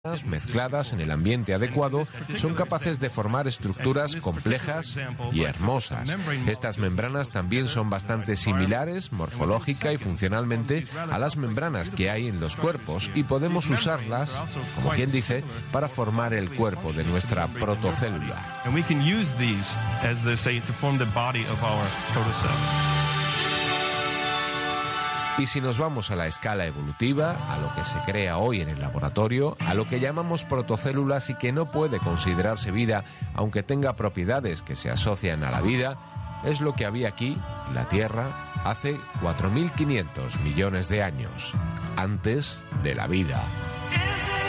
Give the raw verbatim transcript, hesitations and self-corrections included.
mezcladas en el ambiente adecuado son capaces de formar estructuras complejas y hermosas. Estas membranas también son bastante similares morfológica y funcionalmente a las membranas que hay en los cuerpos y podemos usarlas, como quien dice, para formar el cuerpo de nuestra protocélula. Y si nos vamos a la escala evolutiva, a lo que se crea hoy en el laboratorio, a lo que llamamos protocélulas y que no puede considerarse vida, aunque tenga propiedades que se asocian a la vida, es lo que había aquí, la Tierra, hace cuatro mil quinientos millones de años, antes de la vida.